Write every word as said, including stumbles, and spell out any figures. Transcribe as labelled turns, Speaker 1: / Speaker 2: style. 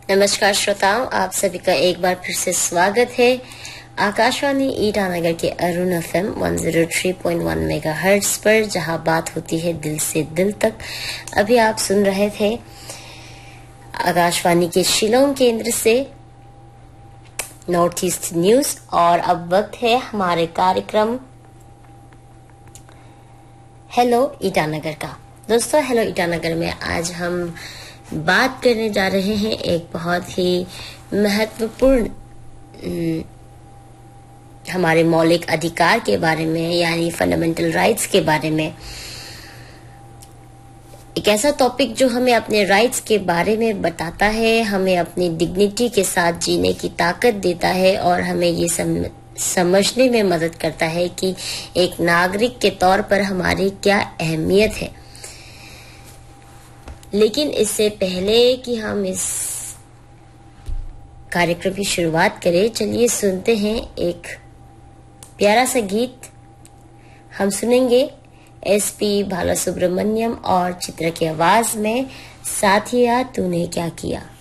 Speaker 1: नमस्कार श्रोताओं, आप सभी का एक बार फिर से स्वागत है आकाशवाणी ईटानगर के अरुण एफएम एक सौ तीन पॉइंट एक मेगाहर्ट्ज पर, जहां बात होती है दिल से दिल तक। अभी आप सुन रहे थे आकाशवाणी के शिलोंग केंद्र से नॉर्थ ईस्ट न्यूज, और अब वक्त है हमारे कार्यक्रम हेलो ईटानगर का। दोस्तों, हेलो ईटानगर में आज हम बात करने जा रहे हैं एक बहुत ही महत्वपूर्ण हमारे मौलिक अधिकार के बारे में, यानी फंडामेंटल राइट्स के बारे में। एक ऐसा टॉपिक जो हमें अपने राइट्स के बारे में बताता है, हमें अपनी डिग्निटी के साथ जीने की ताकत देता है और हमें ये सम, समझने में मदद करता है कि एक नागरिक के तौर पर हमारी क्या अहमियत है। लेकिन इससे पहले कि हम इस कार्यक्रम की शुरुआत करें, चलिए सुनते हैं एक प्यारा सा गीत। हम सुनेंगे एसपी बालासुब्रमण्यम और चित्रा की आवाज में साथिया तूने क्या किया।